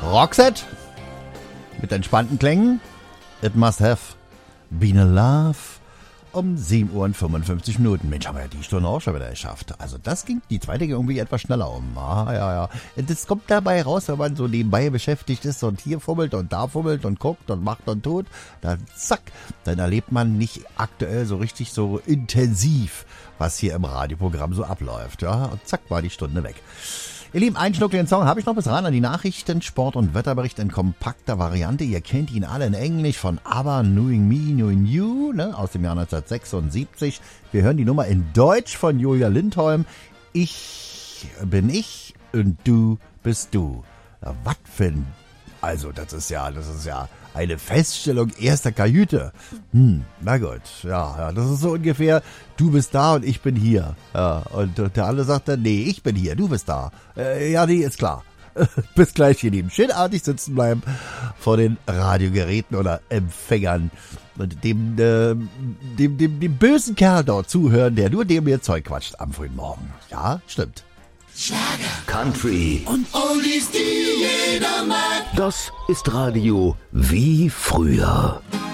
Roxette mit entspannten Klängen. It must have been a love. Um 7 Uhr und 55 Minuten. Mensch, haben wir ja die Stunde auch schon wieder geschafft. Also das ging, die zweite ging irgendwie etwas schneller um. Ja. Das kommt dabei raus, wenn man so nebenbei beschäftigt ist und hier fummelt und da fummelt und guckt und macht und tut. Dann zack, dann erlebt man nicht aktuell so richtig so intensiv, was hier im Radioprogramm so abläuft. Ja, und zack, war die Stunde weg. Ihr Lieben, einen schnuckligen Song habe ich noch bis ran an die Nachrichten, Sport- und Wetterbericht in kompakter Variante. Ihr kennt ihn alle in Englisch von ABBA, Knowing Me, Knowing You, ne, aus dem Jahr 1976. Wir hören die Nummer in Deutsch von Julia Lindholm. Ich bin ich und du bist du. Ja, was für ein... Also, das ist ja eine Feststellung erster Kajüte. Na gut, ja, das ist so ungefähr, du bist da und ich bin hier. Ja, und der andere sagt dann, nee, ich bin hier, du bist da. Ja, nee, ist klar. Bis gleich, ihr Lieben. Schönartig sitzen bleiben vor den Radiogeräten oder Empfängern und dem bösen Kerl dort zuhören, der nur dem mir Zeug quatscht am frühen Morgen. Ja, stimmt. Schlager, Country und Oldies, die jeder mag. Das ist Radio wie früher.